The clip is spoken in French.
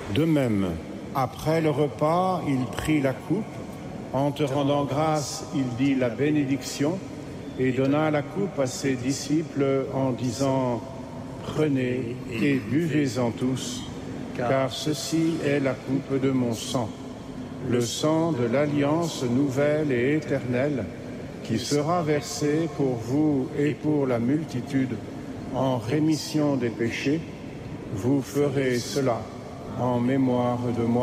De même, après le repas, il prit la coupe. En te rendant grâce, il dit la bénédiction et donna la coupe à ses disciples en disant « Prenez et buvez-en tous, car ceci est la coupe de mon sang, le sang de l'alliance nouvelle et éternelle, qui sera versé pour vous et pour la multitude en rémission des péchés. Vous ferez cela en mémoire de moi. »